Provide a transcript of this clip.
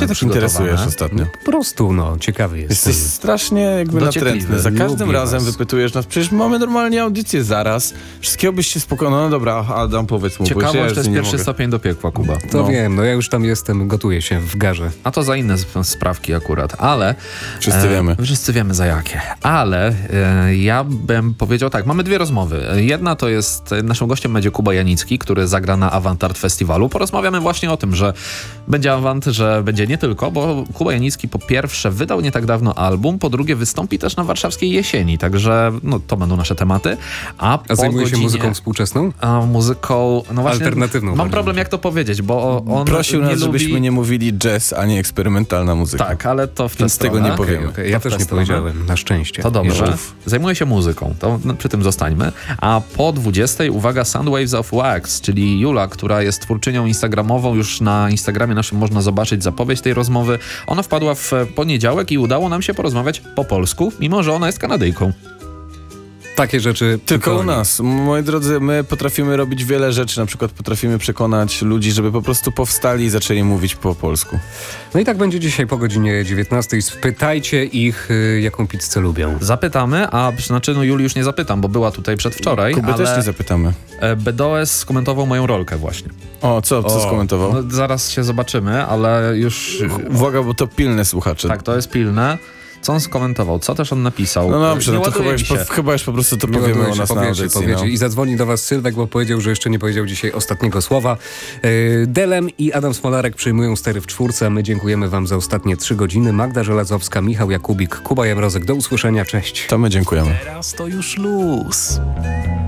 się tak interesujesz ostatnio? Po prostu, ciekawy jestem. Jesteś strasznie jakby natrętny. Za każdym razem wypytujesz nas. Przecież mamy normalnie audycję zaraz. Wszystkiego byś się spokojnie... No dobra, Adam, powiedz mu. Ciekawość to jest pierwszy stopień do piekła, Kuba. To wiem, ja już tam jestem, gotuję się w garze. A to za inne sprawki akurat, ale... Wszyscy wiemy. Wszyscy wiemy za jakie. Ale ja bym powiedział tak, mamy dwie rozmowy. Jedna to jest, naszym gościem będzie Kuba Janicki, który zagra na Avantart Festiwalu. Porozmawiamy właśnie o tym, że będzie Avant, że będzie nie tylko, bo Kuba Janicki po pierwsze wydał nie tak dawno album, po drugie wystąpi też na warszawskiej jesieni, także to będą nasze tematy. A zajmuje się muzyką współczesną? Muzyką, właśnie alternatywną. Mam problem jak to powiedzieć, bo on prosił nas, żebyśmy nie mówili jazz, a nie eksperymentalna muzyka. Tak, ale to w Więc tego nie powiemy. Okay. Ja też nie powiedziałem, na szczęście. To dobrze. Zajmuje się muzyką, to przy tym zostańmy. A po 20:00, uwaga, Soundwaves of Wax, czyli Jula, która jest twórczynią instagramową, już na Instagramie naszym można zobaczyć zapowiedź tej rozmowy. Ona wpadła w poniedziałek i udało nam się porozmawiać po polsku, mimo że ona jest Kanadyjką. Takie rzeczy tylko u nas. Moi drodzy, my potrafimy robić wiele rzeczy, na przykład potrafimy przekonać ludzi, żeby po prostu powstali i zaczęli mówić po polsku. No i tak będzie dzisiaj po godzinie 19:00. Spytajcie ich, jaką pizzę lubią. Zapytamy, Juli już nie zapytam, bo była tutaj przedwczoraj. Kubę też nie zapytamy. BDOS skomentował moją rolkę właśnie. Co skomentował? Zaraz się zobaczymy, ale już... Uwaga, bo to pilne słuchacze. Tak, to jest pilne. Co on skomentował? Co też on napisał? No dobrze, to chyba już po prostu to powiemy o nas na audycji. I zadzwoni do was Sylwek, bo powiedział, że jeszcze nie powiedział dzisiaj ostatniego słowa. Delem i Adam Smolarek przyjmują stery w czwórce. My dziękujemy wam za ostatnie 3 godziny. Magda Żelazowska, Michał Jakubik, Kuba Jamrozek. Do usłyszenia, cześć. To my dziękujemy. Teraz to już luz.